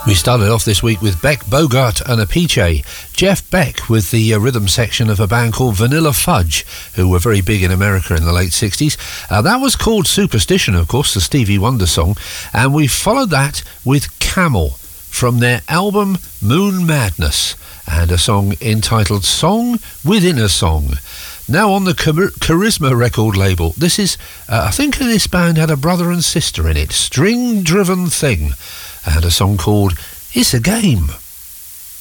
We started off this week with Beck Bogart and Apiche. Jeff Beck with the rhythm section of a band called Vanilla Fudge, who were very big in America in the late 60s. That was called Superstition, of course, the Stevie Wonder song. And we followed that with Camel from their album Moon Madness, and a song entitled Song Within a Song. Now on the Charisma record label, this is, I think this band had a brother and sister in it, String Driven Thing, and a song called It's a Game.